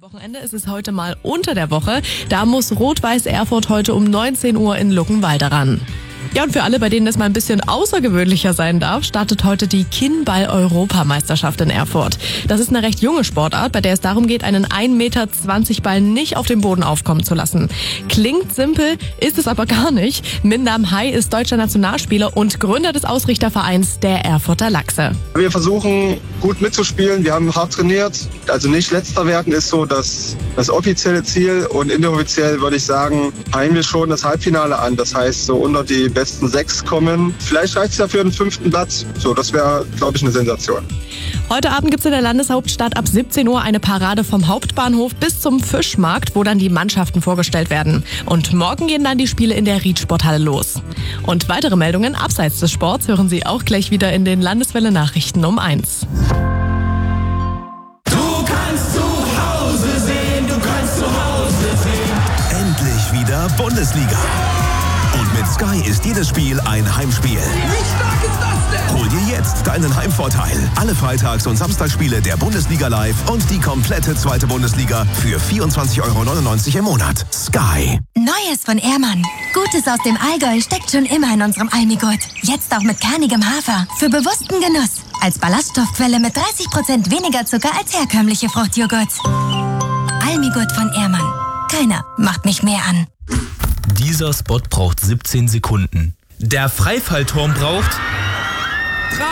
Wochenende ist es heute mal unter der Woche. Da muss Rot-Weiß Erfurt heute um 19 Uhr in Luckenwalde ran. Ja, und für alle, bei denen es mal ein bisschen außergewöhnlicher sein darf, startet heute die Kinnball-Europameisterschaft in Erfurt. Das ist eine recht junge Sportart, bei der es darum geht, einen 1,20 Meter Ball nicht auf dem Boden aufkommen zu lassen. Klingt simpel, ist es aber gar nicht. Mindam Hai ist deutscher Nationalspieler und Gründer des Ausrichtervereins der Erfurter Lachse. Wir versuchen gut mitzuspielen, wir haben hart trainiert. Also nicht letzter werden ist so das offizielle Ziel, und inoffiziell würde ich sagen, peilen wir schon das Halbfinale an. Das heißt, so unter die besten 6 kommen. Vielleicht reicht es ja für den 5. Platz. So, das wäre, glaube ich, eine Sensation. Heute Abend gibt es in der Landeshauptstadt ab 17 Uhr eine Parade vom Hauptbahnhof bis zum Fischmarkt, wo dann die Mannschaften vorgestellt werden. Und morgen gehen dann die Spiele in der Riedsporthalle los. Und weitere Meldungen abseits des Sports hören Sie auch gleich wieder in den Landeswelle-Nachrichten um 1. Endlich wieder Bundesliga. Und mit Sky ist jedes Spiel ein Heimspiel. Wie stark ist das denn? Hol dir jetzt deinen Heimvorteil. Alle Freitags- und Samstagsspiele der Bundesliga live und die komplette zweite Bundesliga für 24,99 € im Monat. Sky. Neues von Ehrmann. Gutes aus dem Allgäu steckt schon immer in unserem Almigurt. Jetzt auch mit kernigem Hafer. Für bewussten Genuss. Als Ballaststoffquelle mit 30% weniger Zucker als herkömmliche Fruchtjoghurts. Almigurt von Ehrmann. Keiner macht mich mehr an. Dieser Spot braucht 17 Sekunden. Der Freifallturm braucht 3.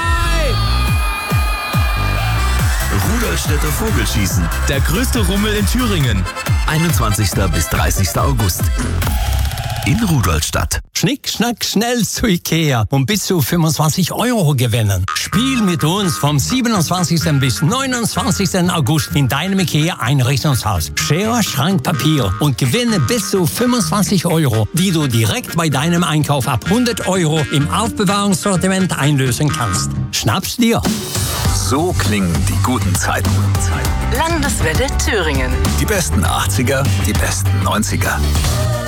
Rudolstädter Vogelschießen. Der größte Rummel in Thüringen. 21. bis 30. August. In Rudolstadt. Schnick, schnack, schnell zu Ikea und bis zu 25 € gewinnen. Spiel mit uns vom 27. bis 29. August in deinem Ikea-Einrichtungshaus. Schere, Schrank, Papier und gewinne bis zu 25 €, die du direkt bei deinem Einkauf ab 100 € im Aufbewahrungssortiment einlösen kannst. Schnapp's dir! So klingen die guten Zeiten. Landeswelle Thüringen. Die besten 80er, die besten 90er.